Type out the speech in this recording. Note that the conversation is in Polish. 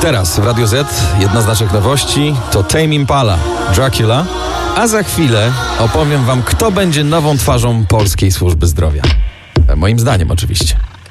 Teraz w Radio Z jedna z naszych nowości to Tame Impala, Dracula, a za chwilę opowiem wam, kto będzie nową twarzą polskiej służby zdrowia. Moim zdaniem oczywiście.